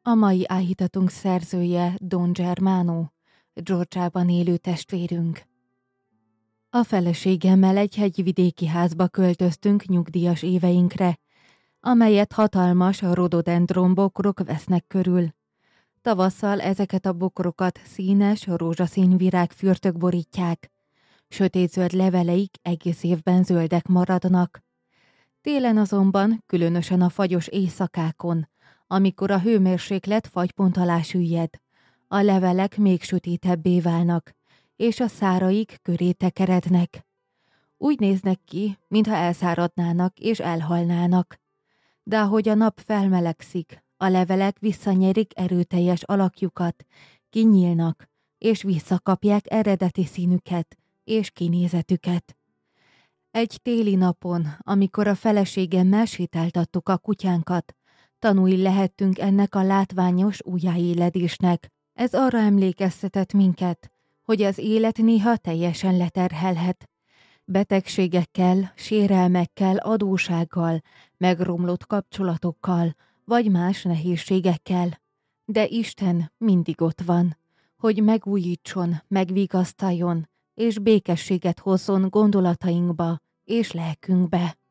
A mai áhítatunk szerzője Don Germano, Georgiában élő testvérünk. A feleségemmel egy hegyvidéki házba költöztünk nyugdíjas éveinkre, amelyet hatalmas rododendron bokrok vesznek körül. Tavasszal ezeket a bokrokat színes, rózsaszín virágfürtök borítják. Sötétzöld leveleik egész évben zöldek maradnak. Télen azonban, különösen a fagyos éjszakákon, amikor a hőmérséklet fagypont alá süllyed, a levelek még sötétebbé válnak, és a száraik köré tekerednek. Úgy néznek ki, mintha elszáradnának és elhalnának. De ahogy a nap felmelegszik, a levelek visszanyerik erőteljes alakjukat, kinyílnak, és visszakapják eredeti színüket és kinézetüket. Egy téli napon, amikor a feleségemmel sétáltattuk a kutyánkat, tanúi lehettünk ennek a látványos újjáéledésnek. Ez arra emlékeztetett minket, hogy az élet néha teljesen leterhelhet. Betegségekkel, sérelmekkel, adóssággal, megromlott kapcsolatokkal, vagy más nehézségekkel. De Isten mindig ott van, hogy megújítson, megvigasztaljon, és békességet hozzon gondolatainkba és lelkünkbe.